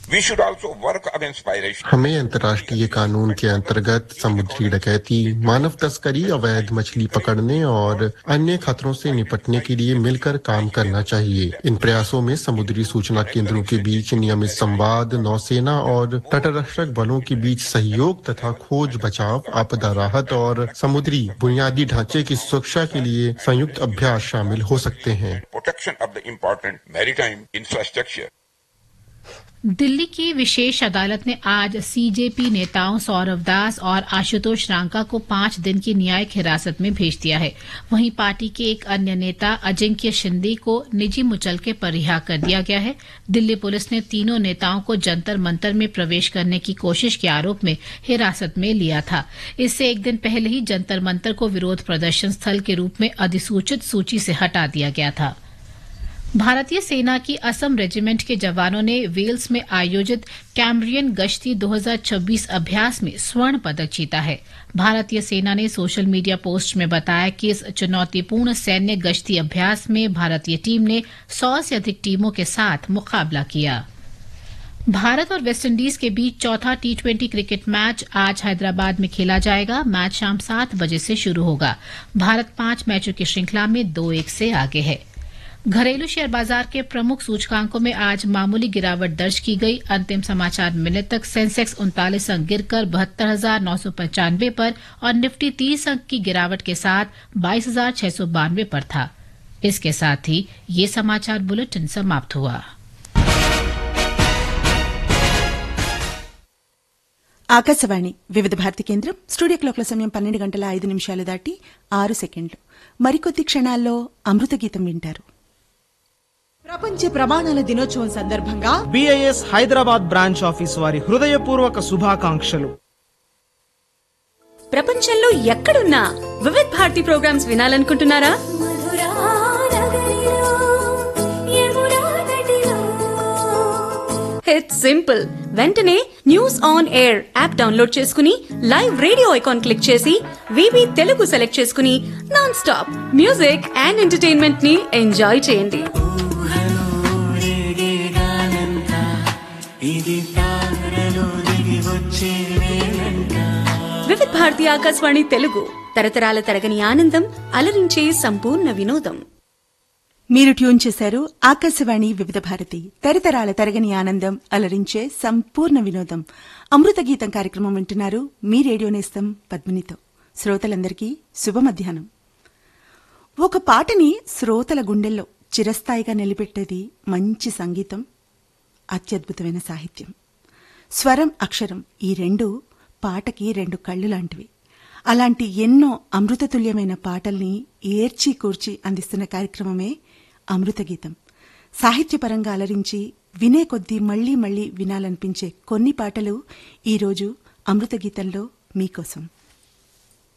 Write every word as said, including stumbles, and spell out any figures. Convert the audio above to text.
We should also work against piracy. हमें अंतर्राष्ट्रीय कानून के अंतर्गत समुद्री डकैती, मानव तस्करी, अवैध मछली पकड़ने और अन्य खतरों से निपटने के लिए मिलकर काम करना चाहिए। इन प्रयासों में समुद्री सूचना केंद्रों के बीच नियमित संवाद, नौसेना और तटरक्षक बलों के बीच सहयोग तथा खोज बचाव, आपदा राहत और समुद्री बुनियादी ढांचे की सुरक्षा के लिए संयुक्त अभ्यास शामिल हो सकते हैं। Protection of the important maritime infrastructure. Delhi की विशेष अदालत ने आज सीजेपी नेताओं सौरव दास और आशुतोष रांका को पांच दिन की न्यायिक हिरासत में भेज दिया है। वहीं पार्टी के एक अन्य नेता अजिंक्य शिंदे को निजी मुचलके पर रिहा कर दिया गया है। दिल्ली पुलिस ने तीनों नेताओं को जंतर मंतर में प्रवेश करने की कोशिश के आरोप में हिरासत में लिया था। इससे एक दिन पहले ही जंतर मंतर को विरोध प्रदर्शन स्थल के रूप में अधिसूचित सूची से हटा दिया गया था। भारतीय सेना की असम रेजिमेंट के जवानों ने वेल्स में आयोजित कैम्ब्रियन गश्ती दो हज़ार छब्बीस अभ्यास में स्वर्ण पदक जीता है। भारतीय सेना ने सोशल मीडिया पोस्ट में बताया कि इस चुनौतीपूर्ण सैन्य गश्ती अभ्यास में भारतीय टीम ने सौ से अधिक टीमों के साथ मुकाबला किया। भारत और वेस्टइंडीज के बीच चौथा टी ट्वेंटी क्रिकेट मैच आज हैदराबाद में खेला जाएगा। मैच शाम सात बजे से शुरू होगा। भारत पांच मैचों की श्रृंखला में दो एक से आगे है। घरेलू शेयर बाजार के प्रमुख सूचकांकों में आज मामूली गिरावट दर्ज की गई। अंतिम समाचार मिलने तक सेंसेक्स उनतालीस अंक गिरकर बहत्तर हजार नौ सौ पचानवे पर और निफ्टी तीस अंक की गिरावट के साथ बाईस हजार छह सौ बानवे पर था। इसके साथ ही ये समाचार बुलेटिन समाप्त हुआ। ఆకాశవాణి వివిధ భారతి కేంద్రం స్టూడియో క్లాక్ల సమయం పన్నెండు గంటల ఐదు నిమిషాలు దాటి ఆరు సెకండ్లు. మరికొద్ది క్షణాల్లో అమృత గీతం వింటారు. ప్రపంచ ప్రమాణాల దినోత్సవం సందర్భంగా బిఐఎస్ హైదరాబాద్ బ్రాంచ్ ఆఫీస్ వారి హృదయపూర్వక శుభాకాంక్షలు. ప్రపంచంలో ఎక్కడున్నా Vividh Bharati programmes వినాలనుకుంటున్నారా? It's simple. వెంటనే news on air app download చేసుకుని లైవ్ రేడియో ఐకాన్ క్లిక్ చేసి వివి తెలుగు సెలెక్ట్ చేసుకుని non stop music and entertainment ని ఎంజాయ్ చేయండి. వివిధ్ భారతి ఆకాశవాణి తెలుగు తరతరాల తరగని ఆనందం, అలరించే సంపూర్ణ వినోదం. మీరు ట్యూన్ చేశారు ఆకాశవాణి వివిధ భారతి తరతరాల తరగని ఆనందం, అలరించే సంపూర్ణ వినోదం. అమృత గీతం కార్యక్రమం వింటున్నారు. మీ రేడియో నేస్తం పద్మినితో. శ్రోతలందరికీ శుభ మధ్యాహ్నం. ఒక పాటని శ్రోతల గుండెల్లో చిరస్థాయిగా నిలబెట్టేది మంచి సంగీతం, అత్యద్భుతమైన సాహిత్యం. స్వరం, అక్షరం ఈ రెండు పాటకి రెండు కళ్ళు లాంటివి. అలాంటి ఎన్నో అమృతతుల్యమైన పాటల్ని ఏర్చి కూర్చి అందిస్తున్న కార్యక్రమమే అమృత గీతం. సాహిత్యపరంగా అలరించి వినే కొద్దీ మళ్లీ మళ్లీ వినాలనిపించే కొన్ని పాటలు ఈరోజు అమృత గీతంలో మీకోసం.